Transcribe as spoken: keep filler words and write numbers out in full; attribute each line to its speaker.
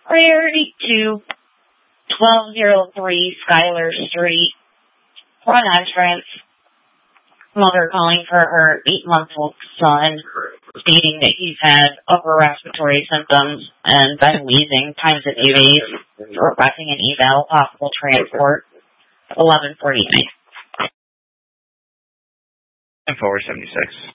Speaker 1: Priority to twelve oh three Schuyler Street, front entrance. Mother calling for her eight-month-old son, stating that he's had upper respiratory symptoms and been wheezing times at eight days, requesting an eval, possible transport, eleven forty-nine.
Speaker 2: And forward seventy-six.